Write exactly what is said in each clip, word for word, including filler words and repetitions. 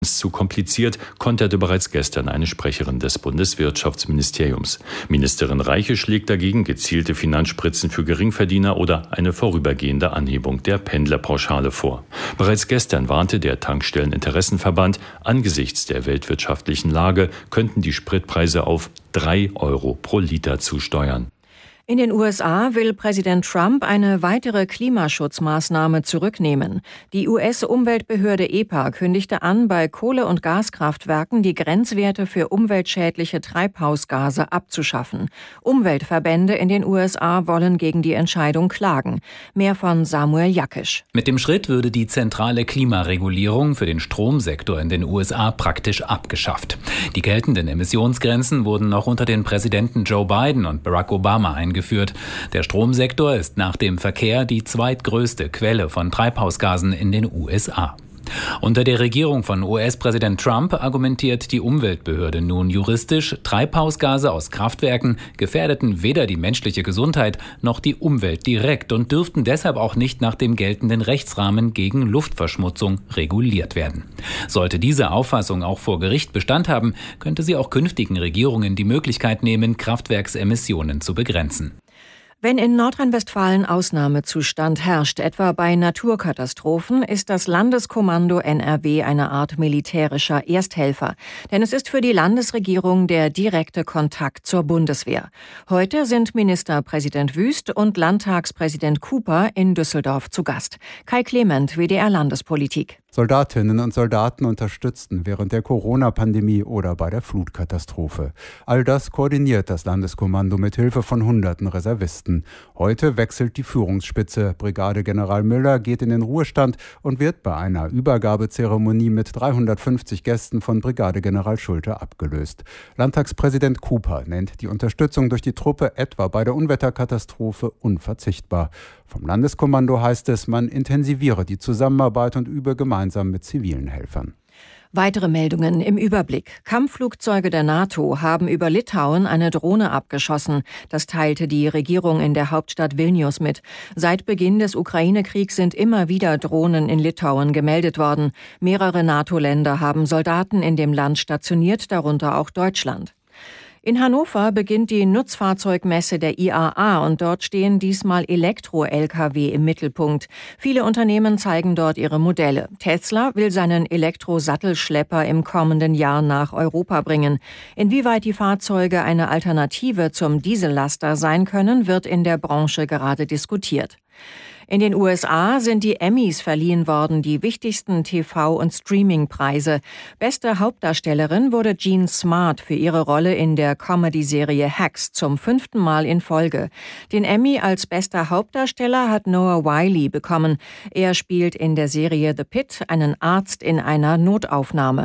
zu kompliziert, konterte bereits gestern eine Sprecherin des Bundeswirtschaftsministeriums. Ministerin Reiche schlägt dagegen gezielte Finanzspritzen für Geringverdiener oder eine vorübergehende Anhebung der Pendlerpauschale vor. Bereits gestern warnte der Tankstelleninteressenverband, angesichts der weltwirtschaftlichen Lage könnten die Spritpreise auf drei Euro pro Liter zusteuern. In den U S A will Präsident Trump eine weitere Klimaschutzmaßnahme zurücknehmen. Die U S-Umweltbehörde E P A kündigte an, bei Kohle- und Gaskraftwerken die Grenzwerte für umweltschädliche Treibhausgase abzuschaffen. Umweltverbände in den U S A wollen gegen die Entscheidung klagen. Mehr von Samuel Jakisch. Mit dem Schritt würde die zentrale Klimaregulierung für den Stromsektor in den U S A praktisch abgeschafft. Die geltenden Emissionsgrenzen wurden noch unter den Präsidenten Joe Biden und Barack Obama eingeführt. Der Stromsektor ist nach dem Verkehr die zweitgrößte Quelle von Treibhausgasen in den U S A. Unter der Regierung von U S-Präsident Trump argumentiert die Umweltbehörde nun juristisch, Treibhausgase aus Kraftwerken gefährdeten weder die menschliche Gesundheit noch die Umwelt direkt und dürften deshalb auch nicht nach dem geltenden Rechtsrahmen gegen Luftverschmutzung reguliert werden. Sollte diese Auffassung auch vor Gericht Bestand haben, könnte sie auch künftigen Regierungen die Möglichkeit nehmen, Kraftwerksemissionen zu begrenzen. Wenn in Nordrhein-Westfalen Ausnahmezustand herrscht, etwa bei Naturkatastrophen, ist das Landeskommando N R W eine Art militärischer Ersthelfer. Denn es ist für die Landesregierung der direkte Kontakt zur Bundeswehr. Heute sind Ministerpräsident Wüst und Landtagspräsident Cooper in Düsseldorf zu Gast. Kai Clement, W D R Landespolitik. Soldatinnen und Soldaten unterstützten während der Corona-Pandemie oder bei der Flutkatastrophe. All das koordiniert das Landeskommando mit Hilfe von hunderten Reservisten. Heute wechselt die Führungsspitze. Brigadegeneral Müller geht in den Ruhestand und wird bei einer Übergabezeremonie mit dreihundertfünfzig Gästen von Brigadegeneral Schulte abgelöst. Landtagspräsident Cooper nennt die Unterstützung durch die Truppe etwa bei der Unwetterkatastrophe unverzichtbar. Vom Landeskommando heißt es, man intensiviere die Zusammenarbeit und übe gemeinsam mit zivilen Helfern. Weitere Meldungen im Überblick. Kampfflugzeuge der NATO haben über Litauen eine Drohne abgeschossen. Das teilte die Regierung in der Hauptstadt Vilnius mit. Seit Beginn des Ukraine-Kriegs sind immer wieder Drohnen in Litauen gemeldet worden. Mehrere NATO-Länder haben Soldaten in dem Land stationiert, darunter auch Deutschland. In Hannover beginnt die Nutzfahrzeugmesse der I A A und dort stehen diesmal Elektro-L K W im Mittelpunkt. Viele Unternehmen zeigen dort ihre Modelle. Tesla will seinen Elektrosattelschlepper im kommenden Jahr nach Europa bringen. Inwieweit die Fahrzeuge eine Alternative zum Diesellaster sein können, wird in der Branche gerade diskutiert. In den U S A sind die Emmys verliehen worden, die wichtigsten T V- und Streaming-Preise. Beste Hauptdarstellerin wurde Jean Smart für ihre Rolle in der Comedy-Serie Hacks zum fünften Mal in Folge. Den Emmy als bester Hauptdarsteller hat Noah Wyle bekommen. Er spielt in der Serie The Pit einen Arzt in einer Notaufnahme.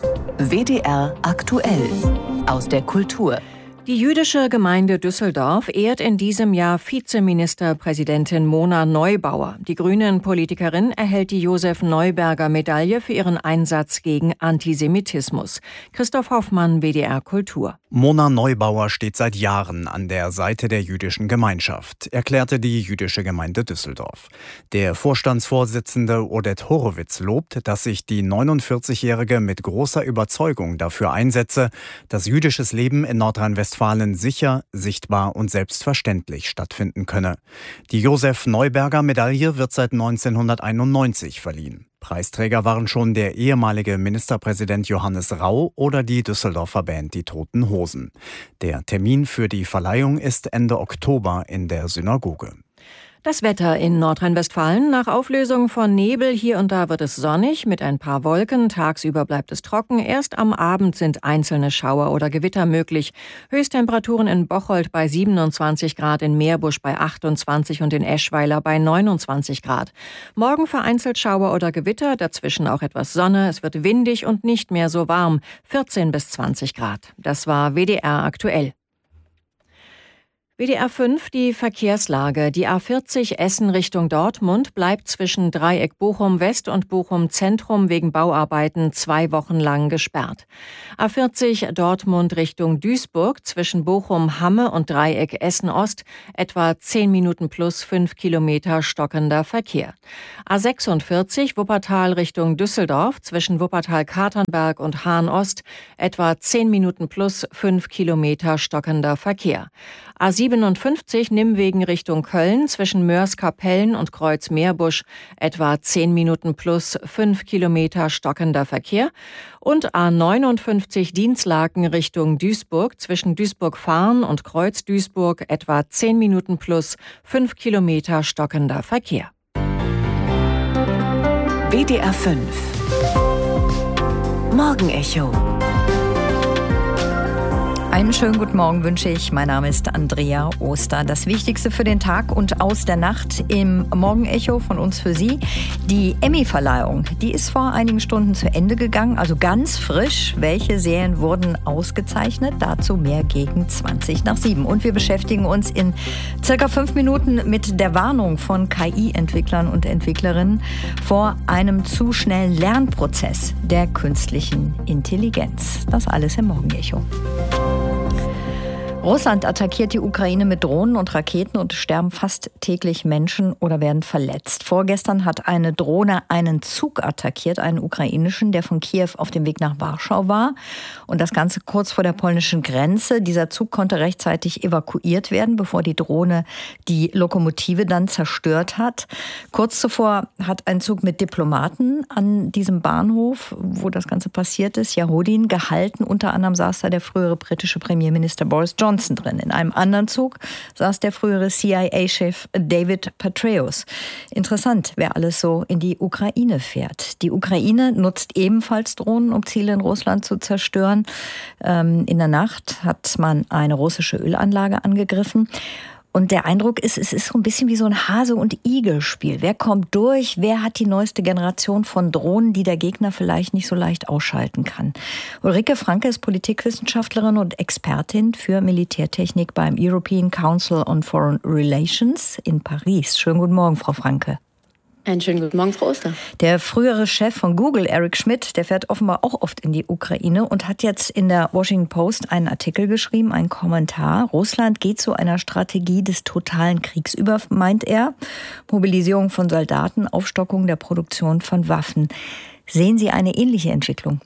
W D R aktuell aus der Kultur. Die jüdische Gemeinde Düsseldorf ehrt in diesem Jahr Vizeministerpräsidentin Mona Neubauer. Die Grünen-Politikerin erhält die Josef-Neuberger-Medaille für ihren Einsatz gegen Antisemitismus. Christoph Hoffmann, W D R Kultur. Mona Neubauer steht seit Jahren an der Seite der jüdischen Gemeinschaft, erklärte die jüdische Gemeinde Düsseldorf. Der Vorstandsvorsitzende Oded Horowitz lobt, dass sich die neunundvierzigjährige mit großer Überzeugung dafür einsetze, dass jüdisches Leben in Nordrhein-Westfalen sicher, sichtbar und selbstverständlich stattfinden könne. Die Josef-Neuberger-Medaille wird seit neunzehnhunderteinundneunzig verliehen. Preisträger waren schon der ehemalige Ministerpräsident Johannes Rau oder die Düsseldorfer Band Die Toten Hosen. Der Termin für die Verleihung ist Ende Oktober in der Synagoge. Das Wetter in Nordrhein-Westfalen. Nach Auflösung von Nebel hier und da wird es sonnig mit ein paar Wolken. Tagsüber bleibt es trocken. Erst am Abend sind einzelne Schauer oder Gewitter möglich. Höchsttemperaturen in Bocholt bei siebenundzwanzig Grad, in Meerbusch bei achtundzwanzig und in Eschweiler bei neunundzwanzig Grad. Morgen vereinzelt Schauer oder Gewitter, dazwischen auch etwas Sonne. Es wird windig und nicht mehr so warm. vierzehn bis zwanzig Grad. Das war W D R aktuell. W D R fünf, die Verkehrslage. Die A vierzig Essen Richtung Dortmund bleibt zwischen Dreieck Bochum West und Bochum Zentrum wegen Bauarbeiten zwei Wochen lang gesperrt. A vierzig Dortmund Richtung Duisburg zwischen Bochum Hamme und Dreieck Essen Ost etwa zehn Minuten plus fünf Kilometer stockender Verkehr. A sechsundvierzig Wuppertal Richtung Düsseldorf zwischen Wuppertal-Katernberg und Hahn Ost etwa zehn Minuten plus fünf Kilometer stockender Verkehr. A siebenundfünfzig Nimwegen Richtung Köln zwischen Mörs-Kapellen und Kreuz-Meerbusch etwa zehn Minuten plus fünf Kilometer stockender Verkehr und A neunundfünfzig Dinslaken Richtung Duisburg zwischen Duisburg-Farn und Kreuz-Duisburg etwa zehn Minuten plus fünf Kilometer stockender Verkehr. W D R fünf Morgenecho. Einen schönen guten Morgen wünsche ich. Mein Name ist Andrea Oster. Das Wichtigste für den Tag und aus der Nacht im Morgenecho von uns für Sie. Die Emmy-Verleihung, die ist vor einigen Stunden zu Ende gegangen, also ganz frisch. Welche Serien wurden ausgezeichnet? Dazu mehr gegen zwanzig nach sieben. Und wir beschäftigen uns in circa fünf Minuten mit der Warnung von K I-Entwicklern und Entwicklerinnen vor einem zu schnellen Lernprozess der künstlichen Intelligenz. Das alles im Morgenecho. Russland attackiert die Ukraine mit Drohnen und Raketen und sterben fast täglich Menschen oder werden verletzt. Vorgestern hat eine Drohne einen Zug attackiert, einen ukrainischen, der von Kiew auf dem Weg nach Warschau war. Und das Ganze kurz vor der polnischen Grenze. Dieser Zug konnte rechtzeitig evakuiert werden, bevor die Drohne die Lokomotive dann zerstört hat. Kurz zuvor hat ein Zug mit Diplomaten an diesem Bahnhof, wo das Ganze passiert ist, Yahodin, gehalten. Unter anderem saß da der frühere britische Premierminister Boris Johnson drin. In einem anderen Zug saß der frühere C I A-Chef David Petraeus. Interessant, wer alles so in die Ukraine fährt. Die Ukraine nutzt ebenfalls Drohnen, um Ziele in Russland zu zerstören. Ähm, in der Nacht hat man eine russische Ölanlage angegriffen. Und der Eindruck ist, es ist so ein bisschen wie so ein Hase- und Igel-Spiel. Wer kommt durch? Wer hat die neueste Generation von Drohnen, die der Gegner vielleicht nicht so leicht ausschalten kann? Ulrike Franke ist Politikwissenschaftlerin und Expertin für Militärtechnik beim European Council on Foreign Relations in Paris. Schönen guten Morgen, Frau Franke. Einen schönen guten Morgen, Frau Oster. Der frühere Chef von Google, Eric Schmidt, der fährt offenbar auch oft in die Ukraine und hat jetzt in der Washington Post einen Artikel geschrieben, einen Kommentar. Russland geht zu einer Strategie des totalen Kriegs über, meint er. Mobilisierung von Soldaten, Aufstockung der Produktion von Waffen. Sehen Sie eine ähnliche Entwicklung?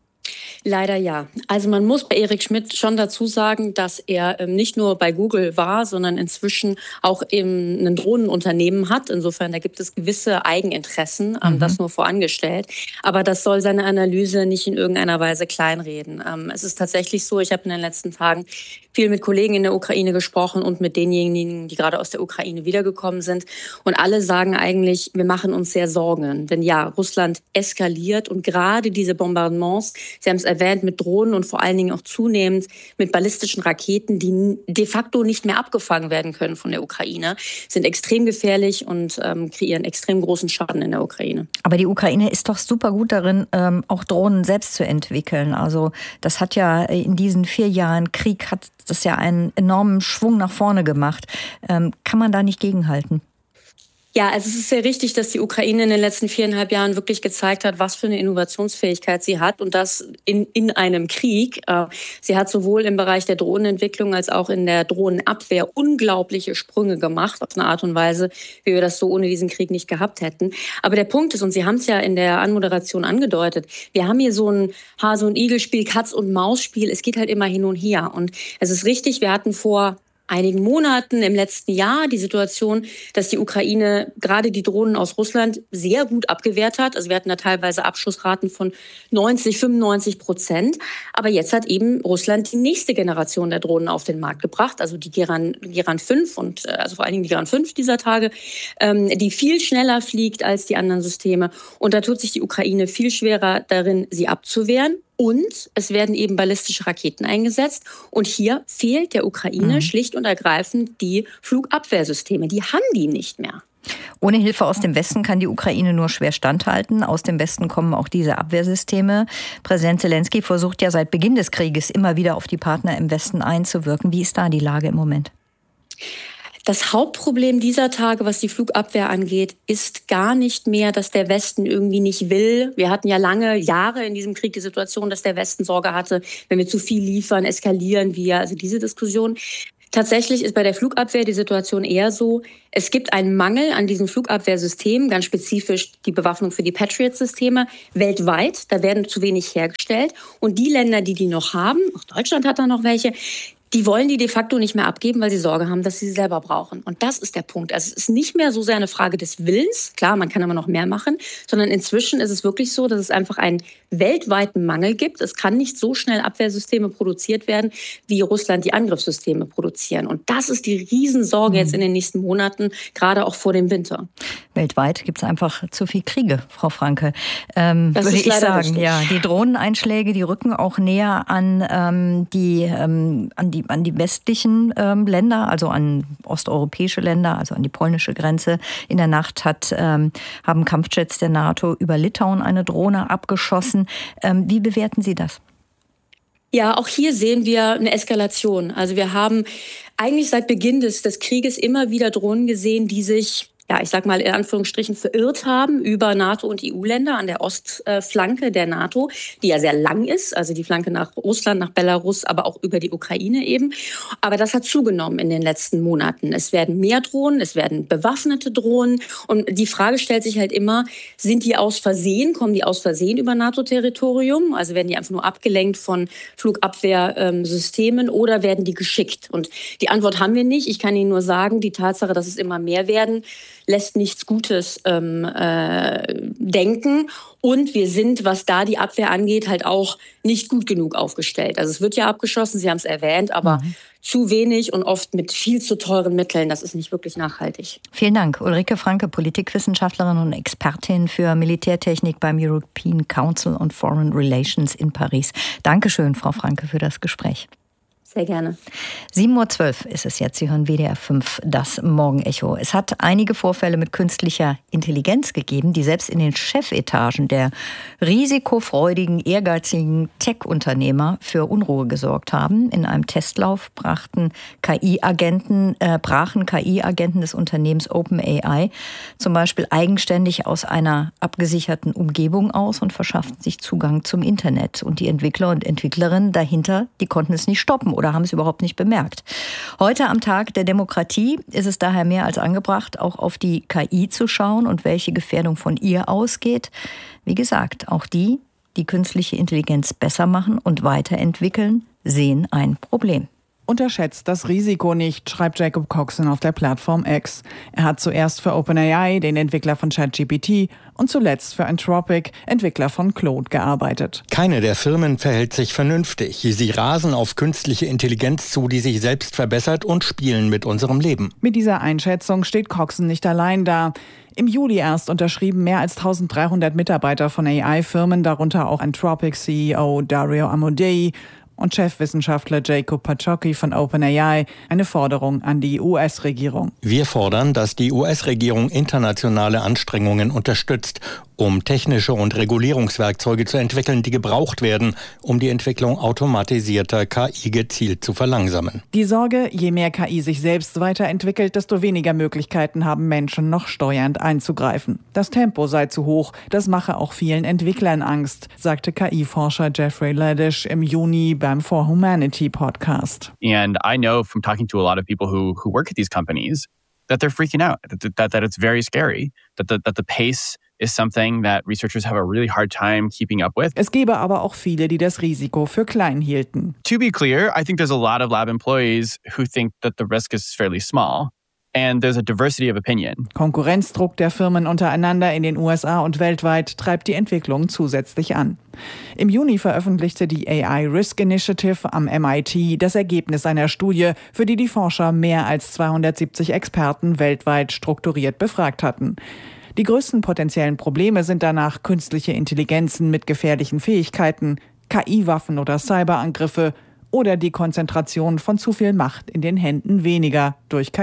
Leider ja. Also man muss bei Eric Schmidt schon dazu sagen, dass er ähm, nicht nur bei Google war, sondern inzwischen auch eben ein Drohnenunternehmen hat. Insofern, da gibt es gewisse Eigeninteressen, ähm, mhm. das nur vorangestellt. Aber das soll seine Analyse nicht in irgendeiner Weise kleinreden. Ähm, es ist tatsächlich so, ich habe in den letzten Tagen viel mit Kollegen in der Ukraine gesprochen und mit denjenigen, die gerade aus der Ukraine wiedergekommen sind. Und alle sagen eigentlich, wir machen uns sehr Sorgen. Denn ja, Russland eskaliert und gerade diese Bombardements, Sie haben es erwähnt, mit Drohnen und vor allen Dingen auch zunehmend mit ballistischen Raketen, die de facto nicht mehr abgefangen werden können von der Ukraine, sind extrem gefährlich und ähm, kreieren extrem großen Schaden in der Ukraine. Aber die Ukraine ist doch super gut darin, ähm, auch Drohnen selbst zu entwickeln. Also das hat ja in diesen vier Jahren Krieg, hat das ja einen enormen Schwung nach vorne gemacht. Ähm, kann man da nicht gegenhalten? Ja, also es ist sehr richtig, dass die Ukraine in den letzten viereinhalb Jahren wirklich gezeigt hat, was für eine Innovationsfähigkeit sie hat und das in, in einem Krieg. Sie hat sowohl im Bereich der Drohnenentwicklung als auch in der Drohnenabwehr unglaubliche Sprünge gemacht, auf eine Art und Weise, wie wir das so ohne diesen Krieg nicht gehabt hätten. Aber der Punkt ist, und Sie haben es ja in der Anmoderation angedeutet, wir haben hier so ein Hase- und Igel-Spiel, Katz- und Maus-Spiel. Es geht halt immer hin und her. Und es ist richtig, wir hatten vor einigen Monaten im letzten Jahr die Situation, dass die Ukraine gerade die Drohnen aus Russland sehr gut abgewehrt hat. Also wir hatten da teilweise Abschussraten von neunzig, fünfundneunzig Prozent. Aber jetzt hat eben Russland die nächste Generation der Drohnen auf den Markt gebracht. Also die Geran, Geran fünf und also vor allen Dingen die Geran fünf dieser Tage, ähm, die viel schneller fliegt als die anderen Systeme. Und da tut sich die Ukraine viel schwerer darin, sie abzuwehren. Und es werden eben ballistische Raketen eingesetzt. Und hier fehlt der Ukraine mhm. schlicht und ergreifend die Flugabwehrsysteme. Die haben die nicht mehr. Ohne Hilfe aus dem Westen kann die Ukraine nur schwer standhalten. Aus dem Westen kommen auch diese Abwehrsysteme. Präsident Zelensky versucht ja seit Beginn des Krieges immer wieder auf die Partner im Westen einzuwirken. Wie ist da die Lage im Moment? Das Hauptproblem dieser Tage, was die Flugabwehr angeht, ist gar nicht mehr, dass der Westen irgendwie nicht will. Wir hatten ja lange Jahre in diesem Krieg die Situation, dass der Westen Sorge hatte, wenn wir zu viel liefern, eskalieren wir. Also diese Diskussion. Tatsächlich ist bei der Flugabwehr die Situation eher so, es gibt einen Mangel an diesen Flugabwehrsystemen, ganz spezifisch die Bewaffnung für die Patriot-Systeme weltweit. Da werden zu wenig hergestellt. Und die Länder, die die noch haben, auch Deutschland hat da noch welche, die wollen die de facto nicht mehr abgeben, weil sie Sorge haben, dass sie sie selber brauchen. Und das ist der Punkt. Also es ist nicht mehr so sehr eine Frage des Willens, klar, man kann aber noch mehr machen, sondern inzwischen ist es wirklich so, dass es einfach einen weltweiten Mangel gibt. Es kann nicht so schnell Abwehrsysteme produziert werden, wie Russland die Angriffssysteme produzieren. Und das ist die Riesensorge jetzt in den nächsten Monaten, gerade auch vor dem Winter. Weltweit gibt es einfach zu viel Kriege, Frau Franke. Ähm, würde ich sagen, richtig. Ja, die Drohneneinschläge, die rücken auch näher an ähm, die ähm, an die an die westlichen ähm, Länder, also an osteuropäische Länder, also an die polnische Grenze. In der Nacht hat, ähm, haben Kampfjets der NATO über Litauen eine Drohne abgeschossen. Ähm, wie bewerten Sie das? Ja, auch hier sehen wir eine Eskalation. Also wir haben eigentlich seit Beginn des, des Krieges immer wieder Drohnen gesehen, die sich, ja, ich sag mal in Anführungsstrichen, verirrt haben über NATO- und E U-Länder an der Ostflanke der NATO, die ja sehr lang ist, also die Flanke nach Russland, nach Belarus, aber auch über die Ukraine eben. Aber das hat zugenommen in den letzten Monaten. Es werden mehr Drohnen, es werden bewaffnete Drohnen. Und die Frage stellt sich halt immer, sind die aus Versehen, kommen die aus Versehen über NATO-Territorium? Also werden die einfach nur abgelenkt von Flugabwehrsystemen oder werden die geschickt? Und die Antwort haben wir nicht. Ich kann Ihnen nur sagen, die Tatsache, dass es immer mehr werden, lässt nichts Gutes ähm, äh, denken. Und wir sind, was da die Abwehr angeht, halt auch nicht gut genug aufgestellt. Also es wird ja abgeschossen, Sie haben es erwähnt, aber mhm. zu wenig und oft mit viel zu teuren Mitteln. Das ist nicht wirklich nachhaltig. Vielen Dank. Ulrike Franke, Politikwissenschaftlerin und Expertin für Militärtechnik beim European Council on Foreign Relations in Paris. Dankeschön, Frau Franke, für das Gespräch. Sehr gerne. sieben Uhr zwölf ist es jetzt. Sie hören W D R fünf, das Morgenecho. Es hat einige Vorfälle mit künstlicher Intelligenz gegeben, die selbst in den Chefetagen der risikofreudigen, ehrgeizigen Tech-Unternehmer für Unruhe gesorgt haben. In einem Testlauf brachten K I-Agenten, äh, brachen K I-Agenten des Unternehmens OpenAI zum Beispiel eigenständig aus einer abgesicherten Umgebung aus und verschafften sich Zugang zum Internet. Und die Entwickler und Entwicklerinnen dahinter, die konnten es nicht stoppen oder haben es überhaupt nicht bemerkt. Heute am Tag der Demokratie ist es daher mehr als angebracht, auch auf die K I zu schauen und welche Gefährdung von ihr ausgeht. Wie gesagt, auch die, die künstliche Intelligenz besser machen und weiterentwickeln, sehen ein Problem. Unterschätzt das Risiko nicht, schreibt Jacob Coxon auf der Plattform X. Er hat zuerst für OpenAI, den Entwickler von ChatGPT, und zuletzt für Anthropic, Entwickler von Claude, gearbeitet. Keine der Firmen verhält sich vernünftig. Sie rasen auf künstliche Intelligenz zu, die sich selbst verbessert, und spielen mit unserem Leben. Mit dieser Einschätzung steht Coxon nicht allein da. Im Juli erst unterschrieben mehr als eintausenddreihundert Mitarbeiter von A I-Firmen, darunter auch Anthropic C E O Dario Amodei und Chefwissenschaftler Jacob Pachocki von OpenAI, eine Forderung an die U S-Regierung. Wir fordern, dass die U S-Regierung internationale Anstrengungen unterstützt, um technische und Regulierungswerkzeuge zu entwickeln, die gebraucht werden, um die Entwicklung automatisierter K I gezielt zu verlangsamen. Die Sorge, je mehr K I sich selbst weiterentwickelt, desto weniger Möglichkeiten haben Menschen noch steuernd einzugreifen. Das Tempo sei zu hoch, das mache auch vielen Entwicklern Angst, sagte K I-Forscher Jeffrey Ladish im Juni beim For Humanity Podcast. And I know from talking to a lot of people who who work at these companies that they're freaking out, that that, that it's very scary, that the, that the pace is something that researchers have a really hard time keeping up with. Es gebe aber auch viele, die das Risiko für klein hielten. To be clear, I think there's a lot of lab employees who think that the risk is fairly small. And there's a diversity of opinion. Konkurrenzdruck der Firmen untereinander in den U S A und weltweit treibt die Entwicklung zusätzlich an. Im Juni veröffentlichte die A I Risk Initiative am M I T das Ergebnis einer Studie, für die die Forscher mehr als zweihundertsiebzig Experten weltweit strukturiert befragt hatten. Die größten potenziellen Probleme sind danach künstliche Intelligenzen mit gefährlichen Fähigkeiten, K I-Waffen oder Cyberangriffe oder die Konzentration von zu viel Macht in den Händen weniger durch K I.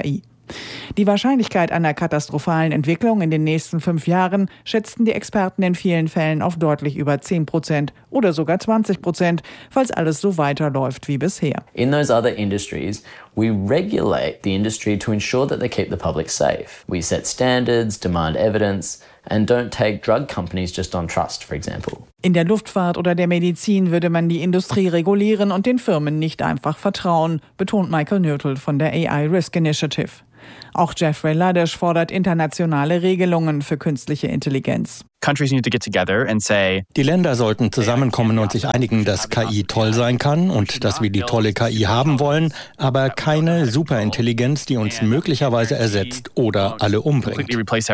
Die Wahrscheinlichkeit einer katastrophalen Entwicklung in den nächsten fünf Jahren schätzten die Experten in vielen Fällen auf deutlich über zehn Prozent oder sogar zwanzig Prozent, falls alles so weiterläuft wie bisher. In those other industries, we regulate the industry to ensure that they keep the public safe. We set standards, demand evidence and don't take drug companies just on trust, for example. In der Luftfahrt oder der Medizin würde man die Industrie regulieren und den Firmen nicht einfach vertrauen, betont Michael Nötl von der A I Risk Initiative. Auch Jeffrey Ladesh fordert internationale Regelungen für künstliche Intelligenz. Countries need to get together and say, die Länder sollten zusammenkommen und sich einigen, dass K I toll sein kann und dass wir die tolle K I haben wollen, aber keine Superintelligenz, die uns möglicherweise ersetzt oder alle umbringt.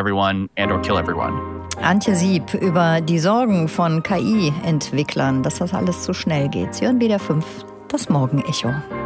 Antje Sieb über die Sorgen von K I-Entwicklern, dass das alles zu schnell geht. Sie hören W D R fünf, das Morgenecho.